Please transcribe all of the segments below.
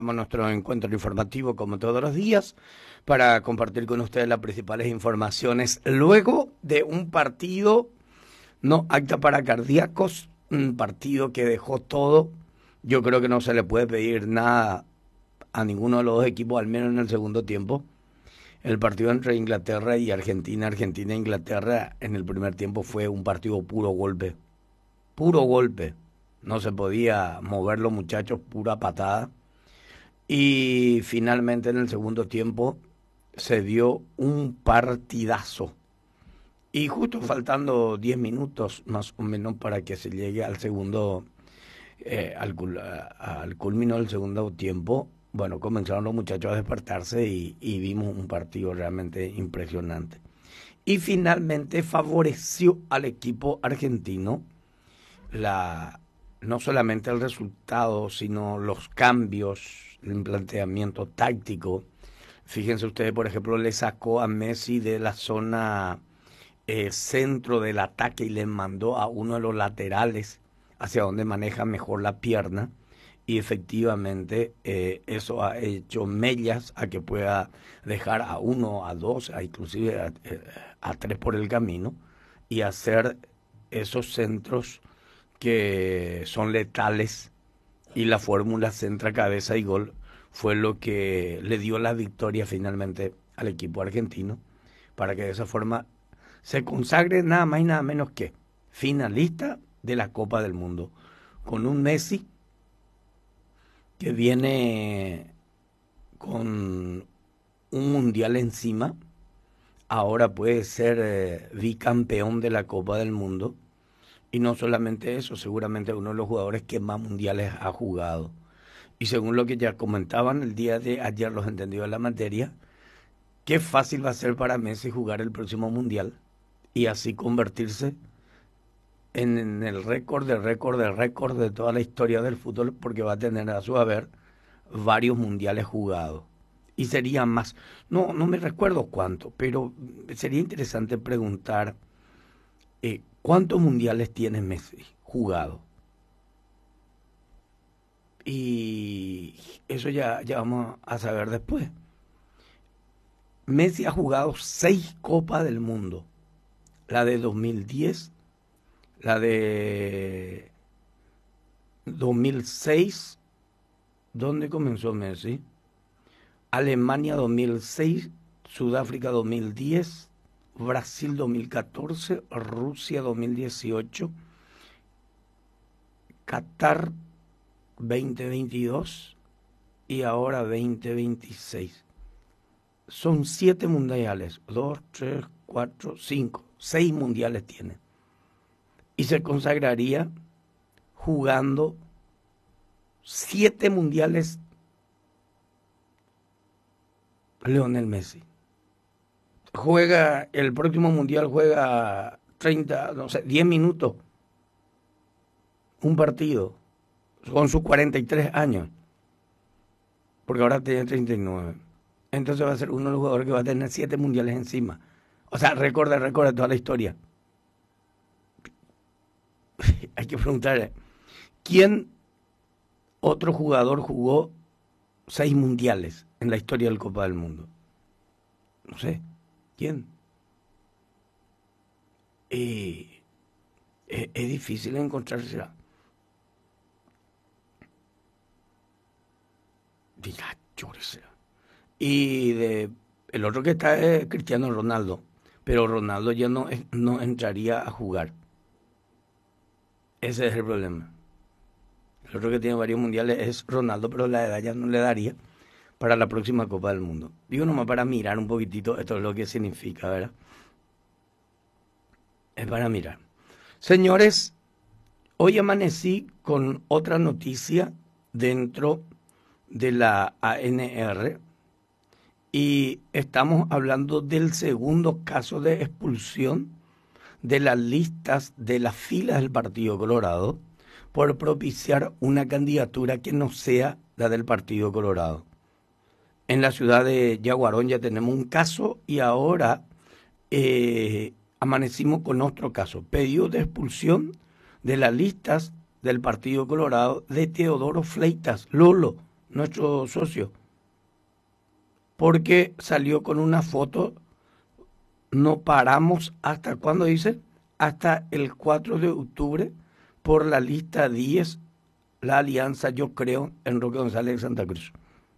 Nuestro encuentro informativo como todos los días para compartir con ustedes las principales informaciones luego de un partido no apto para cardíacos, un partido que dejó todo. Yo creo que no se le puede pedir nada a ninguno de los dos equipos, al menos en el segundo tiempo. El partido entre Inglaterra y Argentina, Argentina e Inglaterra, en el primer tiempo fue un partido puro golpe, puro golpe. No se podía mover los muchachos, pura patada. Y finalmente en el segundo tiempo se dio un partidazo. Y justo faltando 10 minutos más o menos para que se llegue al segundo, al culmino del segundo tiempo, bueno, comenzaron los muchachos a despertarse y vimos un partido realmente impresionante. Y finalmente favoreció al equipo argentino no solamente el resultado, sino los cambios, el planteamiento táctico. Fíjense ustedes, por ejemplo, le sacó a Messi de la zona centro del ataque y le mandó a uno de los laterales hacia donde maneja mejor la pierna. Y efectivamente eso ha hecho mellas a que pueda dejar a uno, a dos, inclusive a tres por el camino y hacer esos centros que son letales, y la fórmula centra, cabeza y gol fue lo que le dio la victoria finalmente al equipo argentino para que de esa forma se consagre nada más y nada menos que finalista de la Copa del Mundo, con un Messi que viene con un mundial encima. Ahora puede ser bicampeón de la Copa del Mundo. Y no solamente eso, seguramente uno de los jugadores que más mundiales ha jugado. Y según lo que ya comentaban el día de ayer los entendidos de la materia, qué fácil va a ser para Messi jugar el próximo mundial y así convertirse en el récord de toda la historia del fútbol, porque va a tener a su haber varios mundiales jugados. Y sería más, no me recuerdo cuánto, pero sería interesante preguntar ¿cuántos mundiales tiene Messi jugado? Y eso ya vamos a saber después. Messi ha jugado 6 Copas del Mundo. La de 2010, la de 2006, ¿dónde comenzó Messi? Alemania 2006, Sudáfrica 2010, Brasil 2014, Rusia 2018, Qatar 2022 y ahora 2026. Son 7 mundiales, 2, 3, 4, 5, 6 mundiales tiene. Y se consagraría jugando 7 mundiales Lionel Messi. Juega el próximo mundial, juega 30, no sé, 10 minutos, un partido, con sus 43 años, porque ahora tiene 39. Entonces va a ser uno de los jugadores que va a tener 7 mundiales encima. O sea, récord de toda la historia. Hay que preguntarle, ¿quién otro jugador jugó 6 mundiales en la historia del Copa del Mundo? No sé. ¿Quién? Es difícil encontrarse. Diga, y el otro que está es Cristiano Ronaldo, pero Ronaldo ya no entraría a jugar. Ese es el problema. El otro que tiene varios mundiales es Ronaldo, pero la edad ya no le daría para la próxima Copa del Mundo. Digo nomás para mirar un poquitito, esto es lo que significa, ¿verdad? Es para mirar. Señores, hoy amanecí con otra noticia dentro de la ANR y estamos hablando del segundo caso de expulsión de las listas de las filas del Partido Colorado por propiciar una candidatura que no sea la del Partido Colorado. En la ciudad de Yaguarón ya tenemos un caso y ahora amanecimos con otro caso. Pedido de expulsión de las listas del Partido Colorado de Teodoro Fleitas, Lolo, nuestro socio, porque salió con una foto. No paramos hasta, ¿cuándo dice? Hasta el 4 de octubre por la lista 10, la alianza Yo Creo en Roque González de Santa Cruz.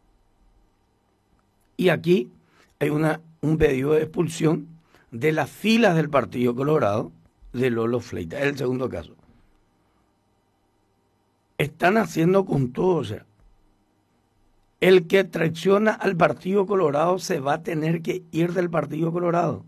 Y aquí hay un pedido de expulsión de las filas del Partido Colorado de Lolo Fleitas. Es el segundo caso. Están haciendo con todo, o sea, el que traiciona al Partido Colorado se va a tener que ir del Partido Colorado.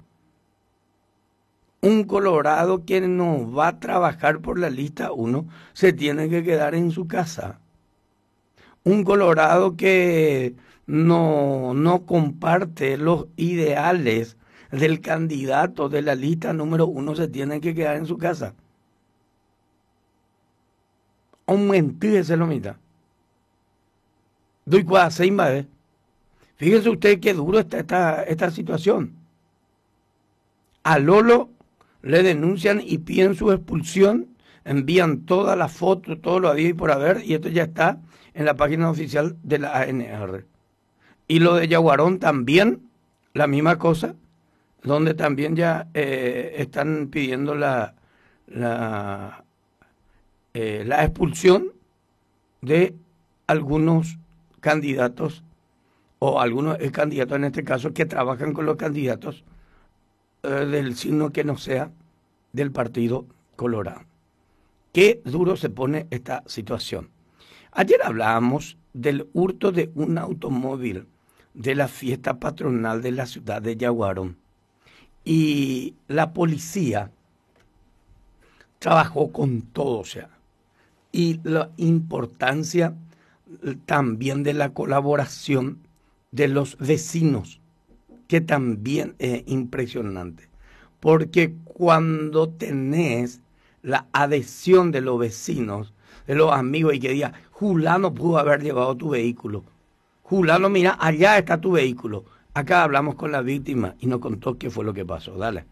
Un colorado que no va a trabajar por la lista 1 se tiene que quedar en su casa. Un colorado que no comparte los ideales del candidato de la lista número 1 se tiene que quedar en su casa. Aumentíese lo mitad. Doy cuadra, se invade. Fíjese usted qué duro está esta situación. A Lolo le denuncian y piden su expulsión, envían todas las fotos, todo lo había y por haber, y esto ya está en la página oficial de la ANR. Y lo de Yaguarón también, la misma cosa, donde también ya están pidiendo la expulsión de algunos candidatos, o algunos candidatos en este caso, que trabajan con los candidatos del signo que no sea del Partido Colorado. Qué duro se pone esta situación. Ayer hablábamos del hurto de un automóvil de la fiesta patronal de la ciudad de Yaguarón. Y la policía trabajó con todo, o sea, y la importancia también de la colaboración de los vecinos, que también es impresionante, porque cuando tenés la adhesión de los vecinos, de los amigos, y que diga, Julano pudo haber llevado tu vehículo, Julano, mira, allá está tu vehículo. Acá hablamos con la víctima y nos contó qué fue lo que pasó. Dale.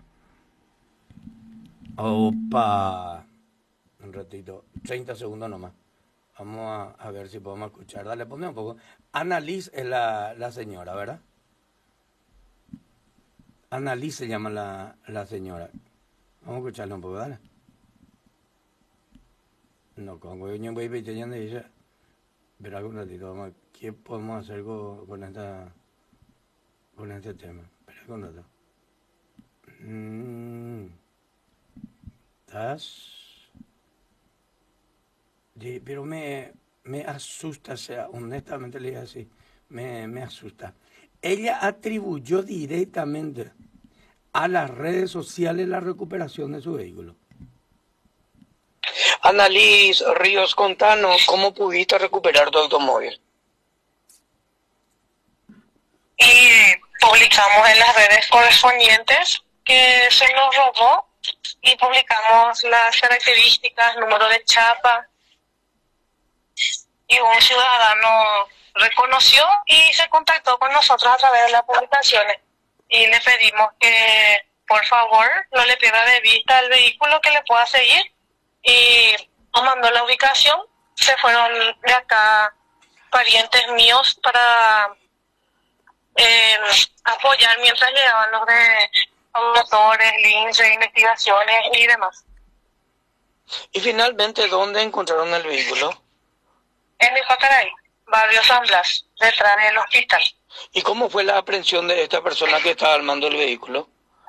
Opa. Un ratito, 30 segundos nomás. Vamos a ver si podemos escuchar. Dale, ponme un poco. Annalise es la señora, ¿verdad? Annalise se llama la señora. Vamos a escucharla un poco, dale. No, con yo voy a y dice, verá un ratito, vamos a ver qué podemos hacer con este tema. Espera un rato. Pero me asusta, o sea, honestamente le digo así, me asusta. Ella atribuyó directamente a las redes sociales la recuperación de su vehículo. Annalise Ríos, contanos cómo pudiste recuperar tu automóvil. Y publicamos en las redes correspondientes que se nos robó y publicamos las características, número de chapa, y un ciudadano reconoció y se contactó con nosotros a través de las publicaciones y le pedimos que por favor no le pierda de vista el vehículo, que le pueda seguir, y nos mandó la ubicación. Se fueron de acá parientes míos para apoyar mientras llegaban los de autores, links de investigaciones y demás. Y finalmente, ¿dónde encontraron el vehículo? En Ipacaray, barrio San Blas, detrás del hospital. ¿Y cómo fue la aprehensión de esta persona que estaba armando el vehículo?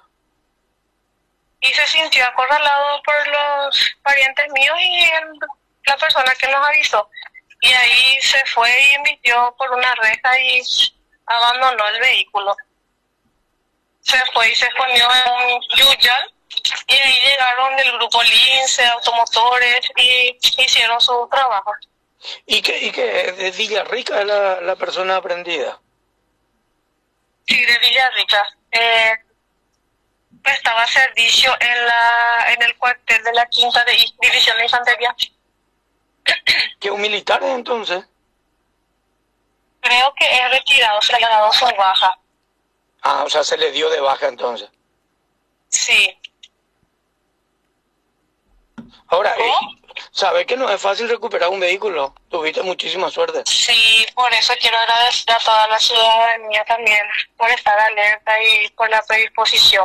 Y se sintió acorralado por los parientes míos y la persona que nos avisó. Y ahí se fue y embistió por una reja y abandonó el vehículo. Se fue y se escondió en un Yuyal, y ahí llegaron del grupo Lince, automotores, y hicieron su trabajo. ¿Y qué de Villarrica es la persona aprendida? Sí, de Villarrica. Prestaba servicio en el cuartel de la 5ª División de Infantería. ¿Que un militar entonces? Creo que es retirado, se le ha dado su baja. Ah, o sea, se le dio de baja entonces. Sí. Ahora, Sabes que no es fácil recuperar un vehículo. Tuviste muchísima suerte. Sí, por eso quiero agradecer a toda la ciudadanía también por estar alerta y por la predisposición.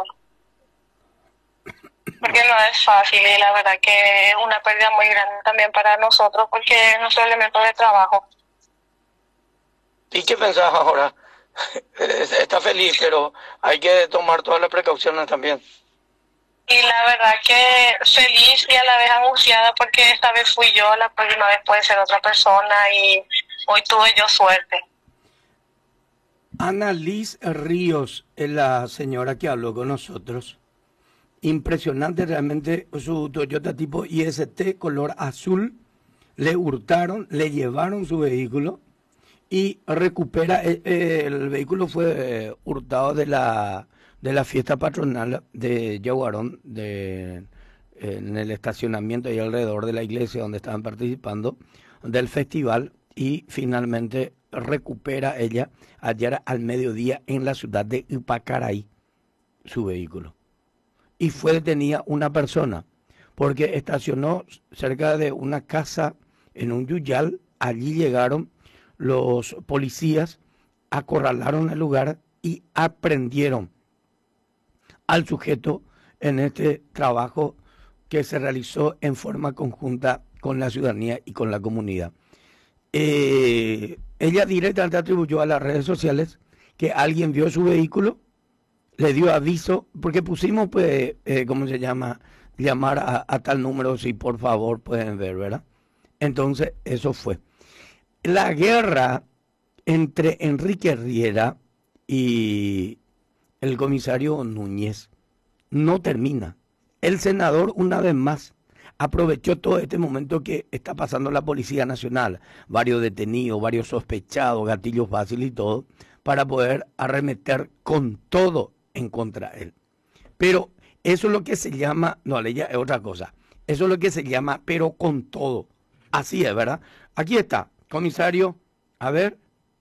Porque no es fácil y la verdad que es una pérdida muy grande también para nosotros porque es nuestro elemento de trabajo. ¿Y qué pensás ahora? Está feliz, pero hay que tomar todas las precauciones también. Y la verdad que feliz y a la vez angustiada porque esta vez fui yo, la próxima vez puede ser otra persona y hoy tuve yo suerte. Ana Liz Ríos es la señora que habló con nosotros. Impresionante realmente su Toyota tipo IST color azul. Le hurtaron, le llevaron su vehículo y recupera, el vehículo fue hurtado de la fiesta patronal de Yaguarón, en el estacionamiento y alrededor de la iglesia donde estaban participando del festival, y finalmente recupera ella ayer al mediodía en la ciudad de Ipacaraí su vehículo. Y fue detenida una persona porque estacionó cerca de una casa en un yuyal. Allí llegaron los policías, acorralaron el lugar y aprendieron al sujeto en este trabajo que se realizó en forma conjunta con la ciudadanía y con la comunidad. Ella directamente atribuyó a las redes sociales que alguien vio su vehículo, le dio aviso, porque pusimos, pues, ¿cómo se llama? Llamar a tal número, si por favor pueden ver, ¿verdad? Entonces, eso fue. La guerra entre Enrique Riera y el comisario Núñez no termina. El senador, una vez más, aprovechó todo este momento que está pasando la Policía Nacional, varios detenidos, varios sospechados, gatillos fáciles y todo, para poder arremeter con todo en contra de él. Pero eso es lo que se llama, no, la ley es otra cosa, eso es lo que se llama, pero con todo. Así es, ¿verdad? Aquí está, comisario, a ver,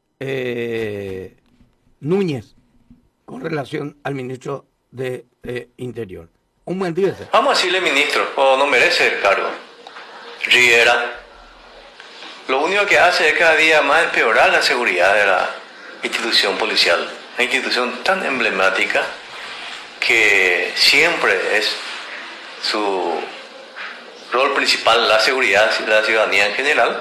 Núñez, con relación al ministro de Interior. Un buen día. Vamos a decirle ministro, o no merece el cargo. Riera, lo único que hace es cada día más empeorar la seguridad de la institución policial. Una institución tan emblemática que siempre es su rol principal la seguridad de la ciudadanía en general.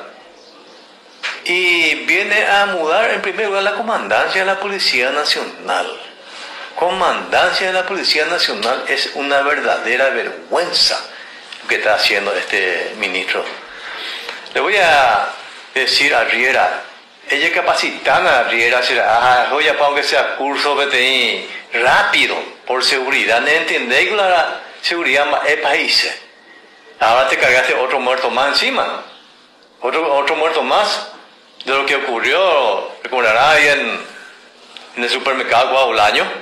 Y viene a mudar en primer lugar la comandancia de la Policía Nacional. Comandancia de la Policía Nacional es una verdadera vergüenza lo que está haciendo este ministro. Le voy a decir a Riera, ella capacitana a Riera, oye, para aunque sea curso BTI rápido, por seguridad, no entendéis que la seguridad es país. Ahora te cargaste otro muerto más encima, otro muerto más de lo que ocurrió, recordará ahí en el supermercado Guadulaño.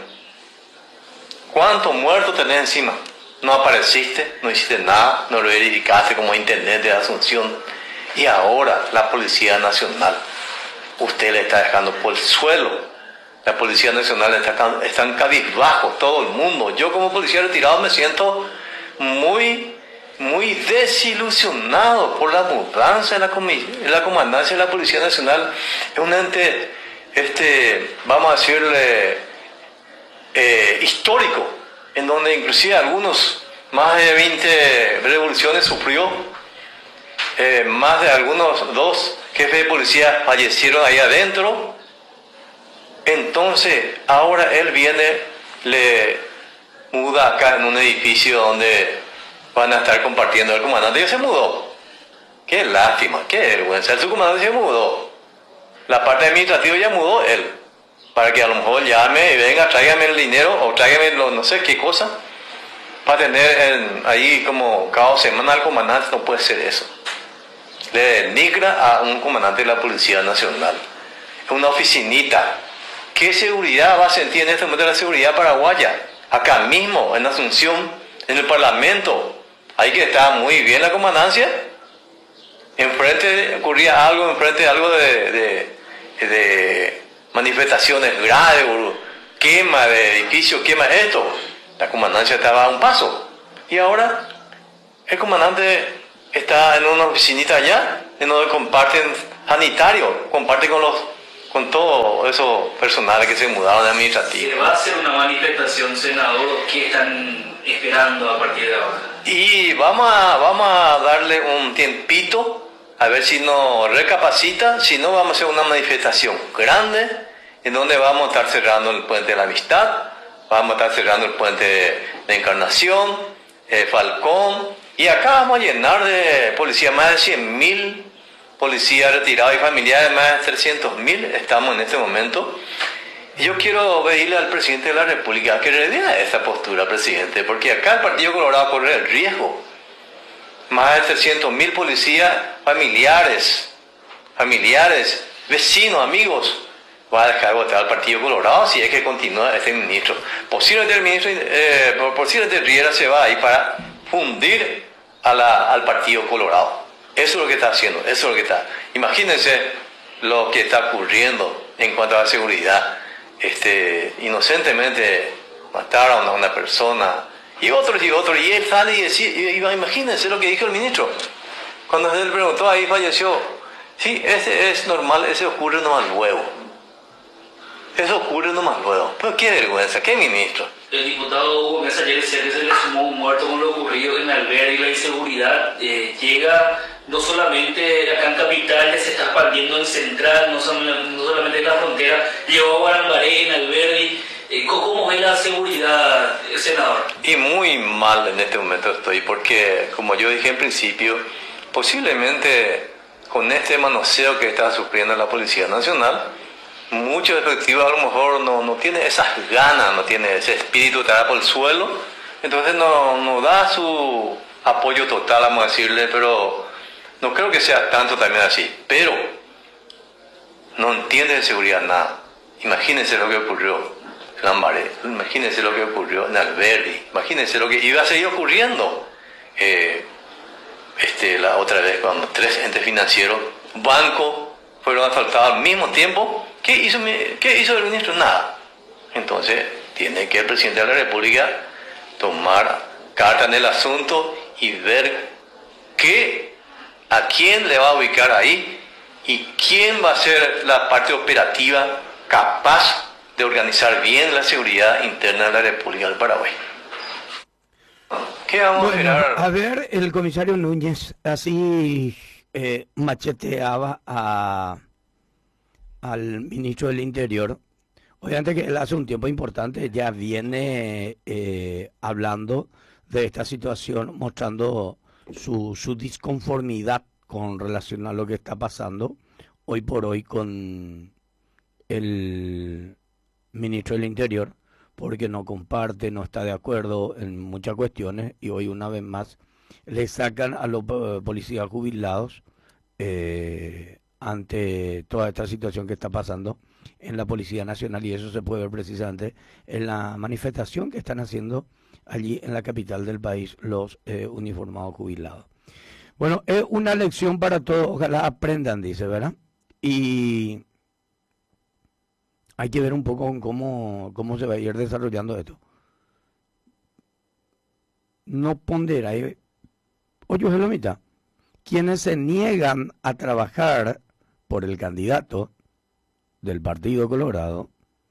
¿Cuántos muertos tenés encima? No apareciste, no hiciste nada, no lo verificaste como intendente de Asunción. Y ahora la Policía Nacional, usted le está dejando por el suelo. La Policía Nacional está en cabizbajo, todo el mundo. Yo como policía retirado me siento muy desilusionado por la mudanza de la comandancia de la Policía Nacional. Es un ente, vamos a decirle, histórico, en donde inclusive algunos, más de 20 revoluciones sufrió, más de algunos 2 jefes de policía fallecieron ahí adentro. Entonces ahora él viene, le muda acá en un edificio donde van a estar compartiendo. El comandante ya se mudó, qué lástima, qué vergüenza, su comandante se mudó, la parte administrativa ya mudó él, para que a lo mejor llame y venga, tráigame el dinero o tráigame no sé qué cosa, para tener ahí como cada semana al comandante. No puede ser eso. Le denigra a un comandante de la Policía Nacional. Es una oficinita. ¿Qué seguridad va a sentir en este momento la seguridad paraguaya? Acá mismo, en Asunción, en el Parlamento, ahí que está muy bien la comandancia. Enfrente ocurría algo, enfrente algo de manifestaciones graves, quema de edificios, quema esto. La comandancia estaba a un paso. Y ahora el comandante está en una oficinita allá, en donde comparten sanitario, comparte con todos esos personales que se mudaron de administrativo. ¿Se va a hacer una manifestación, senador, o qué están esperando a partir de ahora? Y vamos a darle un tiempito, a ver si nos recapacita, si no vamos a hacer una manifestación grande, en donde vamos a estar cerrando el puente de la Amistad, vamos a estar cerrando el puente de Encarnación, Falcón, y acá vamos a llenar de policía más de 100.000 policías retirados y familiares, más de 300.000 estamos en este momento. Y yo quiero pedirle al presidente de la República que revea esa postura, presidente, porque acá el Partido Colorado corre el riesgo. Más de 300.000 policías familiares, vecinos, amigos, va a dejar votar al Partido Colorado si es que continúa este ministro. Posiblemente el ministro, posiblemente Riera se va ahí para fundir al Partido Colorado. Eso es lo que está haciendo, eso es lo que está. Imagínense lo que está ocurriendo en cuanto a la seguridad. Inocentemente mataron a una persona y otros, y él sale y decía, imagínense lo que dijo el ministro. Cuando él preguntó, ahí falleció. Sí, ese es normal, ese ocurre nomás luego. Eso ocurre nomás luego. Pero qué vergüenza, qué ministro. El diputado Hugo Mesa ayer decía que se le sumó un muerto con lo ocurrido en Alberdi y la inseguridad llega no solamente acá en Capital, se está expandiendo en Central, no solamente en la frontera, llegó a Guarambaré, en Alberdi. ¿Cómo ve la seguridad, senador? Y muy mal en este momento estoy, porque como yo dije en principio, posiblemente con este manoseo que está sufriendo la Policía Nacional, muchos efectivos a lo mejor no tienen esas ganas, no tiene ese espíritu de estar por el suelo, entonces no da su apoyo total, vamos a decirle, pero no creo que sea tanto también así, pero no entiende de seguridad nada. Imagínense lo que ocurrió en Lambaré, imagínense lo que ocurrió en Alberdi, imagínense lo que iba a seguir ocurriendo. La otra vez cuando 3 entes financieros, bancos, fueron asaltados al mismo tiempo. ¿Qué hizo el ministro? Nada. Entonces tiene que el presidente de la República tomar carta en el asunto y ver a quién le va a ubicar ahí y quién va a ser la parte operativa capaz de organizar bien la seguridad interna de la República del Paraguay. ¿Qué vamos a esperar? A ver, el comisario Núñez así macheteaba al ministro del Interior. Obviamente que él hace un tiempo importante ya viene hablando de esta situación, mostrando su disconformidad con relación a lo que está pasando hoy por hoy con el ministro del Interior, porque no comparte, no está de acuerdo en muchas cuestiones, y hoy una vez más le sacan a los policías jubilados ante toda esta situación que está pasando en la Policía Nacional, y eso se puede ver precisamente en la manifestación que están haciendo allí en la capital del país los uniformados jubilados. Bueno, es una lección para todos, ojalá aprendan, dice, ¿verdad? Y hay que ver un poco cómo se va a ir desarrollando esto. No pondera, oye, es lo mitad. Quienes se niegan a trabajar por el candidato del Partido Colorado,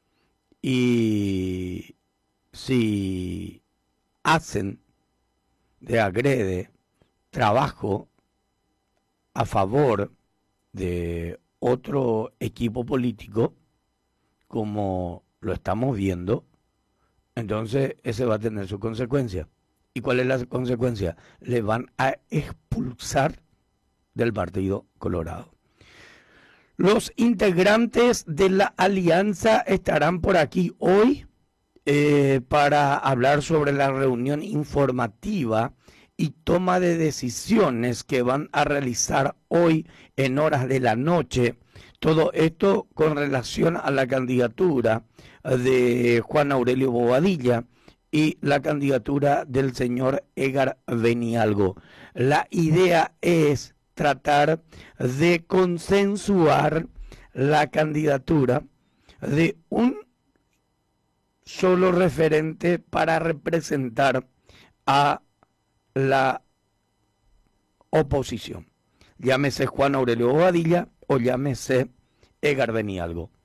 y si hacen de agrede trabajo a favor de otro equipo político, como lo estamos viendo, entonces ese va a tener su consecuencia. ¿Y cuál es la consecuencia? Le van a expulsar del Partido Colorado. Los integrantes de la alianza estarán por aquí hoy para hablar sobre la reunión informativa y toma de decisiones que van a realizar hoy en horas de la noche. Todo esto con relación a la candidatura de Juan Aurelio Bobadilla y la candidatura del señor Edgar Benialgo. La idea es tratar de consensuar la candidatura de un solo referente para representar a la oposición. Llámese Juan Aurelio Bobadilla o llámese Edgar Benialgo.